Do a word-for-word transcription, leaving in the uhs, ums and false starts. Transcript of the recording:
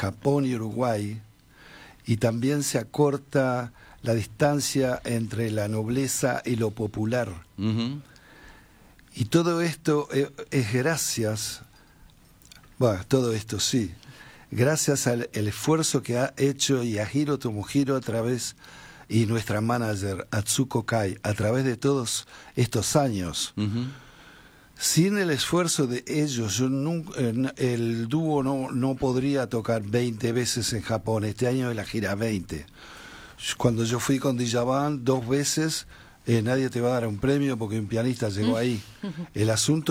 Japón y Uruguay, y también se acorta la distancia entre la nobleza y lo popular. Uh-huh. Y todo esto es gracias, bueno, todo esto sí, gracias al el esfuerzo que ha hecho Yahiro Tomohiro a través, y nuestra manager Atsuko Kai, a través de todos estos años. Uh-huh. Sin el esfuerzo de ellos, yo nunca, el dúo no, no podría tocar veinte veces en Japón. Este año es la gira veinte. Cuando yo fui con Djavan dos veces, eh, nadie te va a dar un premio porque un pianista llegó ahí. El asunto